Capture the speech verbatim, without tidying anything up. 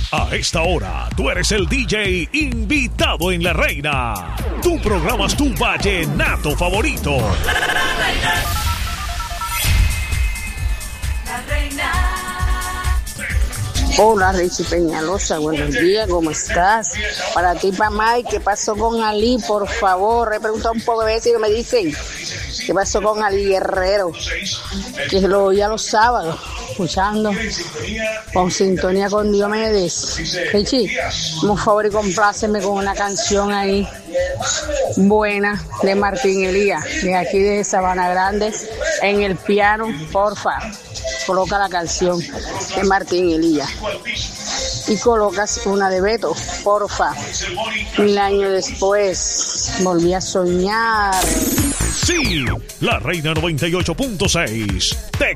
A esta hora, tú eres el D J invitado en La Reina. Tú programas tu vallenato favorito. La Reina. La Reina. Hola, Richie Peñalosa, buenos días, ¿cómo estás? Para ti, para Mike, ¿qué pasó con Ali? Por favor, he preguntado un poco de veces y me dicen, ¿qué pasó con Ali Guerrero? Que lo oía los sábados, escuchando, con sintonía con Diomedes. Richie, por favor y compláceme con una canción ahí, buena, de Martín Elías, de aquí de Sabana Grande, en el piano, porfa. Coloca la canción de Martín Elías y colocas una de Beto, porfa. Mil años después volví a soñar. Sí, La Reina noventa y ocho punto seis te